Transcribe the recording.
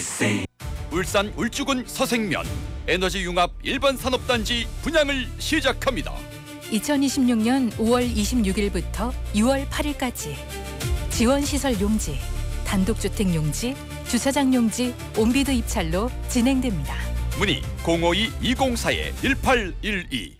울산 울주군 서생면 에너지 융합 일반 산업단지 분양을 시작합니다. 2026년 5월 26일부터 6월 8일까지 지원시설 용지, 단독주택 용지, 주차장 용지, 온비드 입찰로 진행됩니다. 문의 052-204-1812